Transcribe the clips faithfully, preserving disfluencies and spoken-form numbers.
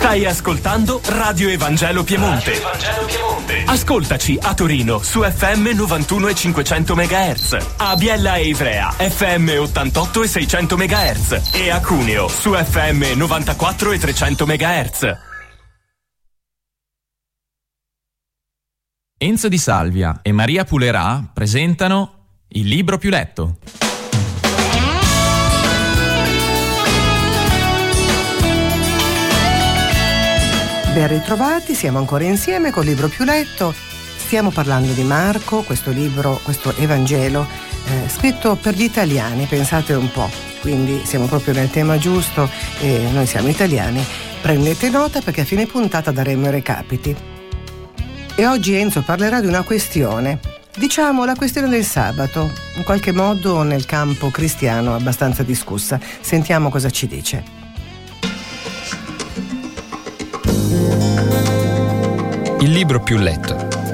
Stai ascoltando Radio Evangelo Piemonte. Radio Evangelo Piemonte. Ascoltaci a Torino su F M novantuno e cinquecento megahertz, a Biella e Ivrea F M ottantotto e seicento megahertz e a Cuneo su F M novantaquattro e trecento megahertz. Enzo Di Salvia e Maria Pulerà presentano Il libro più letto. Ben ritrovati, siamo ancora insieme col libro più letto. Stiamo parlando di Marco, questo libro, questo Evangelo eh, scritto per gli italiani, pensate un po'. Quindi siamo proprio nel tema giusto e noi siamo italiani. Prendete nota perché a fine puntata daremo i recapiti. E oggi Enzo parlerà di una questione, diciamo la questione del sabato, in qualche modo nel campo cristiano abbastanza discussa. Sentiamo cosa ci dice. Il libro più letto.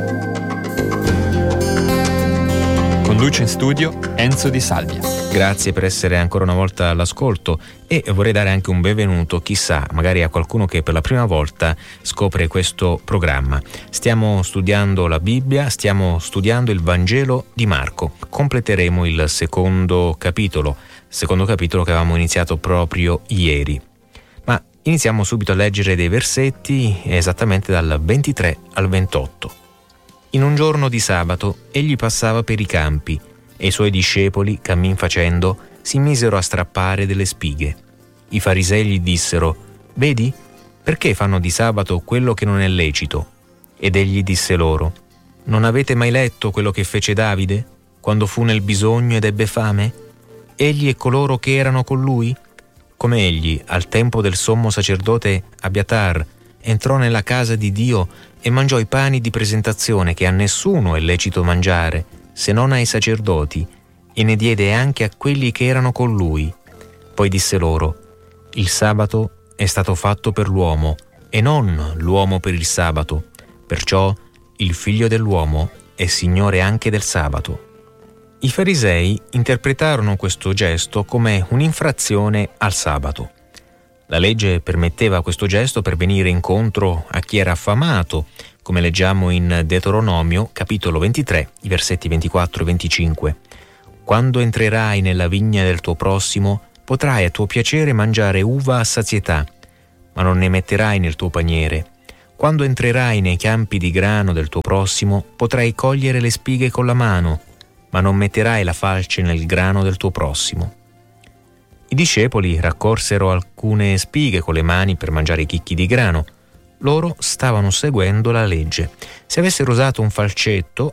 Conduce in studio Enzo Di Salvia. Grazie per essere ancora una volta all'ascolto e vorrei dare anche un benvenuto, chissà, magari a qualcuno che per la prima volta scopre questo programma. Stiamo studiando la Bibbia, stiamo studiando il Vangelo di Marco. Completeremo il secondo capitolo, secondo capitolo che avevamo iniziato proprio ieri. Ma iniziamo subito a leggere dei versetti esattamente dal ventitré al ventotto. In un giorno di sabato egli passava per i campi e i suoi discepoli, cammin facendo, si misero a strappare delle spighe. I farisei gli dissero: «Vedi, perché fanno di sabato quello che non è lecito?» Ed egli disse loro: «Non avete mai letto quello che fece Davide, quando fu nel bisogno ed ebbe fame? Egli e coloro che erano con lui? Come egli, al tempo del sommo sacerdote Abiatar, entrò nella casa di Dio e mangiò i pani di presentazione che a nessuno è lecito mangiare, se non ai sacerdoti, e ne diede anche a quelli che erano con lui. Poi disse loro: il sabato è stato fatto per l'uomo, e non l'uomo per il sabato. Perciò il figlio dell'uomo è signore anche del sabato». I farisei interpretarono questo gesto come un'infrazione al sabato. La legge permetteva questo gesto per venire incontro a chi era affamato, come leggiamo in Deuteronomio, capitolo ventitré, i versetti ventiquattro e venticinque. «Quando entrerai nella vigna del tuo prossimo, potrai a tuo piacere mangiare uva a sazietà, ma non ne metterai nel tuo paniere. Quando entrerai nei campi di grano del tuo prossimo, potrai cogliere le spighe con la mano, ma non metterai la falce nel grano del tuo prossimo». I discepoli raccolsero alcune spighe con le mani per mangiare i chicchi di grano. Loro stavano seguendo la legge. Se avessero usato un falcetto